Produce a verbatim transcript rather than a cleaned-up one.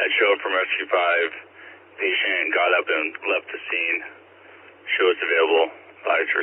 that show from Rescue five. Patient got up and left the scene. Show is available. five three.